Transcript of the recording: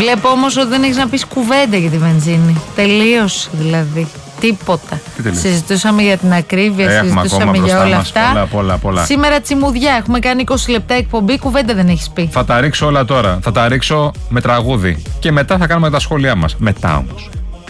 Βλέπω όμως ότι δεν έχεις να πεις κουβέντα για τη βενζίνη. Τελείωσε δηλαδή. Τίποτα. Συζητούσαμε για την ακρίβεια, συζητούσαμε για όλα αυτά. Πολλά. Σήμερα τσιμουδιά. Έχουμε κάνει 20 λεπτά εκπομπή, κουβέντα δεν έχεις πει. Θα τα ρίξω όλα τώρα. Θα τα ρίξω με τραγούδι. Και μετά θα κάνουμε τα σχόλιά μας. Μετά όμως.